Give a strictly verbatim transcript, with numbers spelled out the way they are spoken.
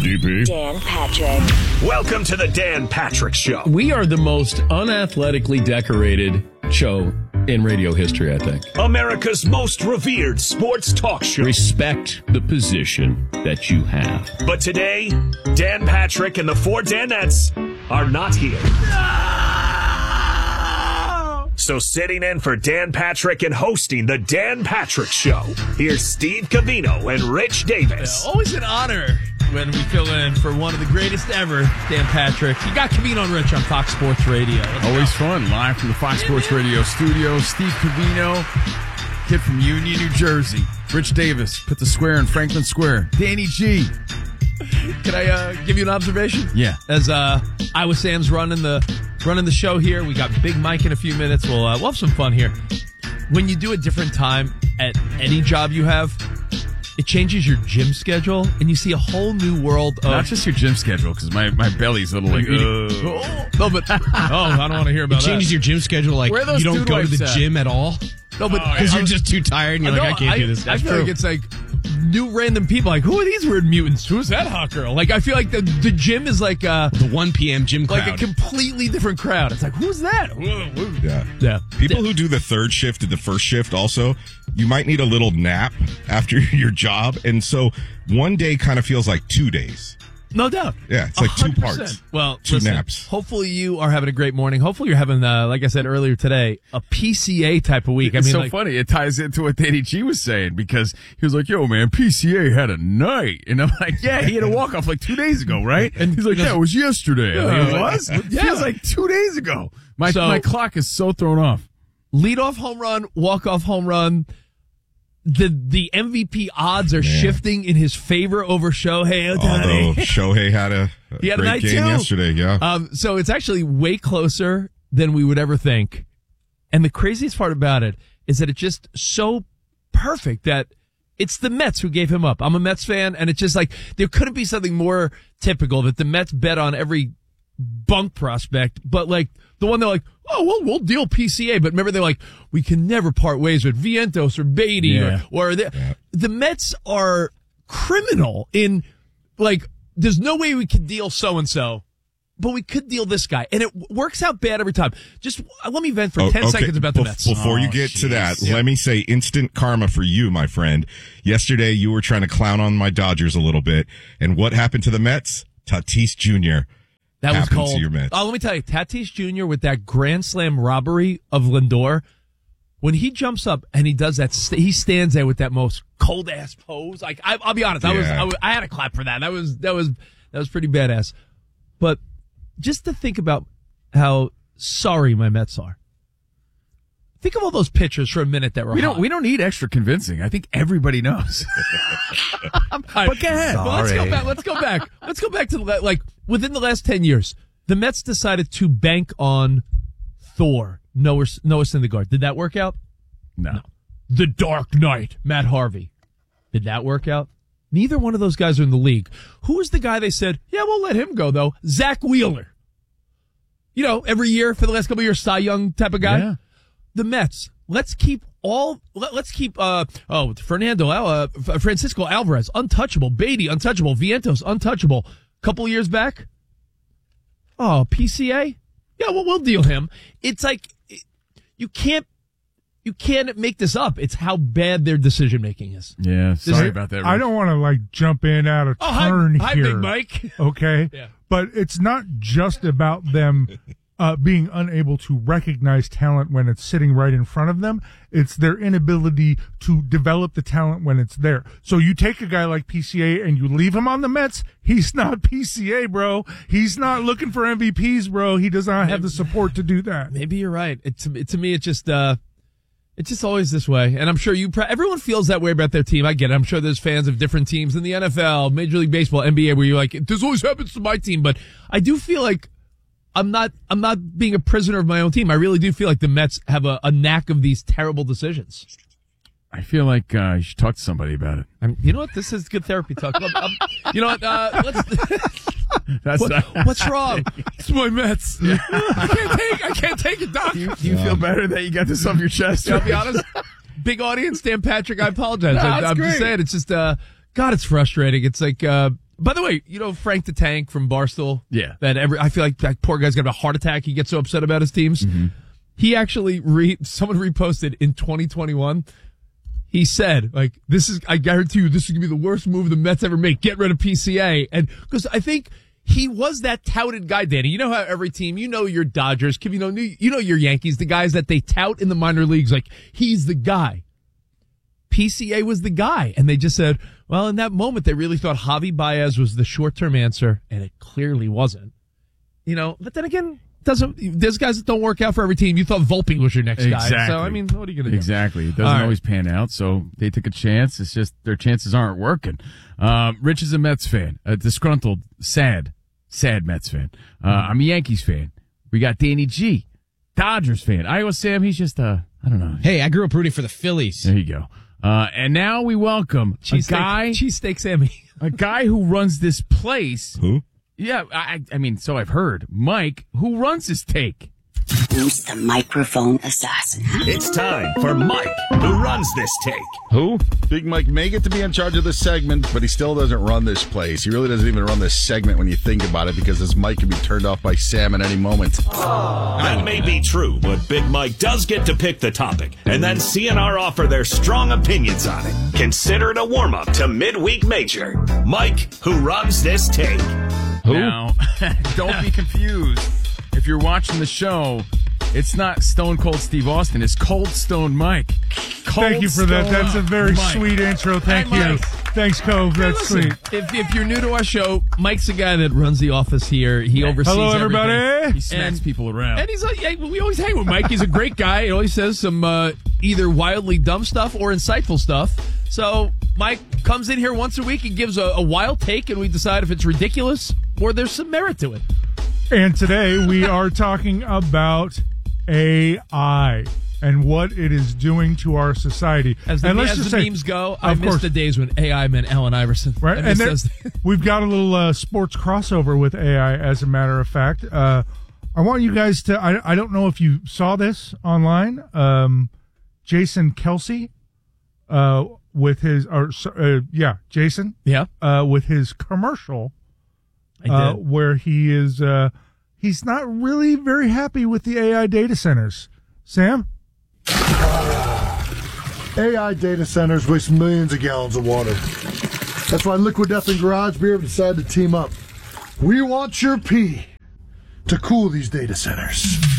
D P. Dan Patrick. Welcome to the Dan Patrick Show. We are the most unathletically decorated show in radio history, I think. America's most revered sports talk show. Respect the position that you have. But today, Dan Patrick and the four Danettes are not here. So sitting in for Dan Patrick and hosting the Dan Patrick Show, here's Steve Covino and Rich Davis. Uh, always an honor when we fill in for one of the greatest ever, Dan Patrick. You got Covino and Rich on Fox Sports Radio. Let's Always go. fun. Live from the Fox Sports Radio studios. Steve Covino, kid from Union, New Jersey. Rich Davis, put the square in Franklin Square. Danny G. Can I uh, give you an observation? Yeah. As uh, Iowa Sam's running the running the show here, we got Big Mike in a few minutes. We'll, uh, we'll have some fun here. When you do a different time at any job you have, it changes your gym schedule, and you see a whole new world of... Not just your gym schedule, because my, my belly's a little like... Oh, no, but... Oh, I don't want to hear about It changes that. your gym schedule, like Where are those you don't dude go to wipes the at? gym at all. No, but... Because I you're was- just too tired, and you're like, No, I can't do this. I That's feel true. like it's like new random people. Like, who are these weird mutants? Who's that hot girl? Like, I feel like the the gym is like uh the one p.m. gym crowd. like a completely different crowd. It's like, who's that? Whoa, whoa. Yeah. Yeah. People who do the third shift and the first shift also, you might need a little nap after your job. And so one day kind of feels like two days. No doubt. Yeah, it's like two one hundred percent. parts. Well, Two listen, naps. Hopefully you are having a great morning. Hopefully you're having, uh, like I said earlier today, a P C A type of week. I It's mean, so like, funny. It ties into what Danny G was saying, because he was like, yo, man, P C A had a night. And I'm like, yeah, he had a walk-off like two days ago, right? And he's like, yeah, it was yesterday. I'm like, it was? It feels like two days ago. My, So- my clock is so thrown off. leadoff home run, walk-off home run. The the M V P odds are shifting in his favor over Shohei Ohtani. Although Shohei had a, a He had a great night game too. yesterday, yeah. Um, so it's actually way closer than we would ever think. And the craziest part about it is that it's just so perfect that it's the Mets who gave him up. I'm a Mets fan, and it's just like there couldn't be something more typical that the Mets bet on every bunk prospect, but like the one they're like, oh, well, we'll deal P C A. But remember, they're like, we can never part ways with Vientos or Beatty Yeah. or, or the, Yeah. the Mets are criminal in like, there's no way we could deal so-and-so, but we could deal this guy. And it w- works out bad every time. Just uh, let me vent for Oh, ten okay. seconds about the Bef- Mets. Before you Oh, get to jeez. that, Yeah. let me say instant karma for you, my friend. Yesterday, you were trying to clown on my Dodgers a little bit. And what happened to the Mets? Tatis Junior That was happened cold. to your Mets. Oh, let me tell you, Tatis Junior with that grand slam robbery of Lindor, when he jumps up and he does that, st- he stands there with that most cold ass pose. Like I, I'll be honest, I was, Yeah. I was, I had a clap for that. That was, that was, that was pretty badass. But just to think about how sorry my Mets are. Think of all those pitchers for a minute that were We hot. don't, we don't need extra convincing. I think everybody knows. But go ahead. Well, let's go back. Let's go back. Let's go back to the, la- like within the last ten years, the Mets decided to bank on Thor, Noah, Noah Syndergaard. Did that work out? No. The Dark Knight, Matt Harvey. Did that work out? Neither one of those guys are in the league. Who was the guy they said, yeah, we'll let him go though? Zach Wheeler. You know, every year for the last couple of years, Cy Young type of guy. Yeah. The Mets. Let's keep all. Let, let's keep. Uh, oh, Fernando, uh, Francisco Alvarez, untouchable. Beatty, untouchable. Vientos, untouchable. Couple years back. Oh, P C A. Yeah, well, we'll deal him. It's like you can't. You can't make this up. It's how bad their decision making is. Yeah, This sorry is- about that. I Rich. don't want to like jump in out of Oh, hi, turn hi, here. Big Mike. Okay. Yeah. But it's not just about them uh, being unable to recognize talent when it's sitting right in front of them. It's their inability to develop the talent when it's there. So you take a guy like P C A and you leave him on the Mets. He's not P C A, bro. He's not looking for M V Ps, bro. He does not have the support to do that. Maybe you're right. It, to, it, to me, it's just, uh, it's just always this way. And I'm sure you, pro- everyone feels that way about their team. I get it. I'm sure there's fans of different teams in the N F L, Major League Baseball, N B A, where you're like, this always happens to my team. But I do feel like I'm not, I'm not being a prisoner of my own team. I really do feel like the Mets have a, a knack of these terrible decisions. I feel like uh, you should talk to somebody about it. I mean, you know what? This is good therapy talk. Um, um, you know what? Uh, let's, That's what, not, what's wrong? It's my Mets. I can't take, I can't take it, Doc. do you, do you feel better that you got this off your chest? I'll be honest. Big audience, Dan Patrick. I apologize. No, I, it's I'm great. just saying. It's just, uh, God, it's frustrating. It's like, uh, By the way, you know Frank the Tank from Barstool? Yeah. That every I feel like that poor guy's got a heart attack. He gets so upset about his teams. Mm-hmm. He actually re someone reposted in twenty twenty-one. He said, like, this is, I guarantee you, this is going to be the worst move the Mets ever make. Get rid of P C A. And because I think he was that touted guy, Danny. You know how every team, you know your Dodgers, you know, you know your Yankees, the guys that they tout in the minor leagues, like, he's the guy. P C A was the guy. And they just said, well, in that moment, they really thought Javi Baez was the short-term answer, and it clearly wasn't. You know, but then again, doesn't there's guys that don't work out for every team. You thought Volpe was your next exactly. guy. So, I mean, what are you going to do? Exactly. It doesn't All right. always pan out, so they took a chance. It's just their chances aren't working. Um, Rich is a Mets fan, a disgruntled, sad, sad Mets fan. Uh, I'm a Yankees fan. We got Danny G, Dodgers fan. Iowa Sam, he's just, uh, I don't know. Hey, I grew up rooting for the Phillies. There you go. Uh, and now we welcome a Cheesesteak- guy, Cheesesteak Sammy. a guy who runs this place. Who? Yeah, I, I mean, so I've heard. Mike, who runs his take. Who's the microphone assassin? It's time for Mike, who runs this take. Who? Big Mike may get to be in charge of this segment, but he still doesn't run this place. He really doesn't even run this segment when you think about it, because this mic can be turned off by Sam at any moment. That may be true, but Big Mike does get to pick the topic, and then C N R offer their strong opinions on it. Consider it a warm-up to Midweek Major. Mike, who runs this take. Who? Now, don't be confused. If you're watching the show, it's not Stone Cold Steve Austin. It's Cold Stone Mike. Cold Thank you for that. Stone That's a very Mike. sweet intro. Thank Hi, you. Mike. Thanks, Cove. That's Listen, sweet. If, if you're new to our show, Mike's the guy that runs the office here. He oversees Hello, everybody. everything. He smacks And- people around. And he's like, yeah, we always hang with Mike. He's a great guy. He always says some uh, either wildly dumb stuff or insightful stuff. So Mike comes in here once a week and gives a, a wild take, and we decide if it's ridiculous or there's some merit to it. And today we are talking about A I and what it is doing to our society. As the, and let's as just the say, memes go, I of miss course, the days when A I meant Allen Iverson. right? I And miss there, those- we've got a little uh, sports crossover with A I, as a matter of fact. Uh, I want you guys to, I, I don't know if you saw this online. Um, Jason Kelsey, uh, with his, or, uh, yeah, Jason, yeah, uh, with his commercial, I did. uh, where he is, uh, he's not really very happy with the A I data centers. Sam? A I data centers waste millions of gallons of water. That's why Liquid Death and Garage Beer have decided to team up. We want your pee to cool these data centers.